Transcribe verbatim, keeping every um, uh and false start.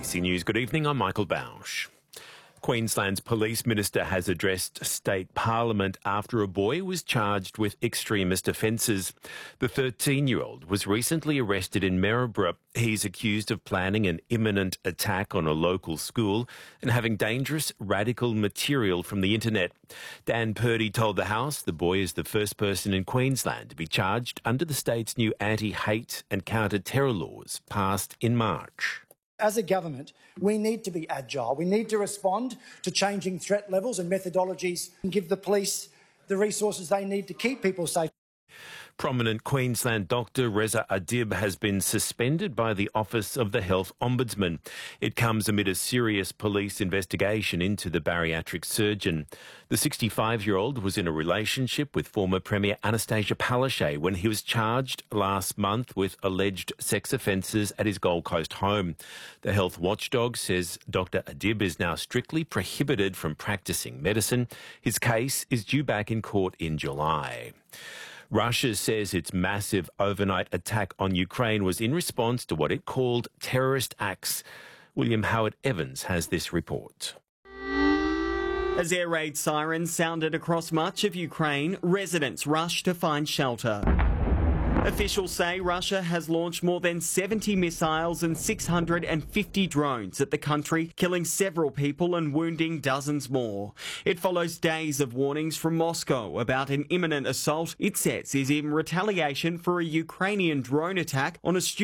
C News, good evening, I'm Michael Bausch. Queensland's police minister has addressed state parliament after a boy was charged with extremist offences. The thirteen-year-old was recently arrested in Maryborough. He's accused of planning an imminent attack on a local school and having dangerous radical material from the internet. Dan Purdy told the House the boy is the first person in Queensland to be charged under the state's new anti-hate and counter-terror laws passed in March. As a government, we need to be agile. We need to respond to changing threat levels and methodologies and give the police the resources they need to keep people safe. Prominent Queensland doctor Reza Adib has been suspended by the Office of the Health Ombudsman. It comes amid a serious police investigation into the bariatric surgeon. The sixty-five-year-old was in a relationship with former Premier Anastasia Palaszczuk when he was charged last month with alleged sex offences at his Gold Coast home. The health watchdog says Doctor Adib is now strictly prohibited from practising medicine. His case is due back in court in July. Russia says its massive overnight attack on Ukraine was in response to what it called terrorist acts. William Howard Evans has this report. As air raid sirens sounded across much of Ukraine, residents rushed to find shelter. Officials say Russia has launched more than seventy missiles and six hundred fifty drones at the country, killing several people and wounding dozens more. It follows days of warnings from Moscow about an imminent assault it says is in retaliation for a Ukrainian drone attack on a student